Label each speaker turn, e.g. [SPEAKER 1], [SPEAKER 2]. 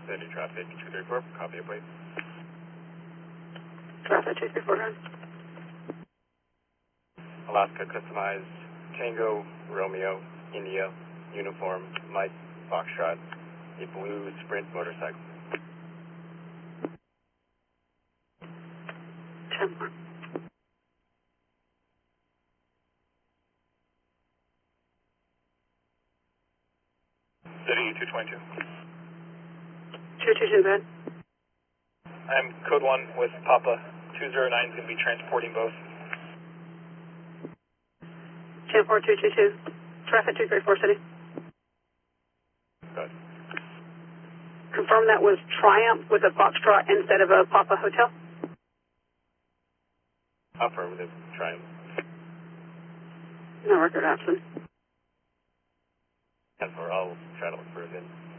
[SPEAKER 1] City traffic 234, copy it, please.
[SPEAKER 2] Traffic 234, run.
[SPEAKER 1] Alaska customized Tango, Romeo, India, uniform, Mike, Foxtrot, a blue Sprint motorcycle.
[SPEAKER 2] 10-1.
[SPEAKER 1] City 222.
[SPEAKER 2] 222, go ahead.
[SPEAKER 1] I'm code 1 with Papa. 209 is going to be transporting both.
[SPEAKER 2] 10-4, 222. Traffic 234, City.
[SPEAKER 1] Good.
[SPEAKER 2] Confirm that was Triumph with a Foxtrot instead of a Papa Hotel?
[SPEAKER 1] Affirmative, Triumph.
[SPEAKER 2] No record absent.
[SPEAKER 1] 10-4, I'll try to look for it in.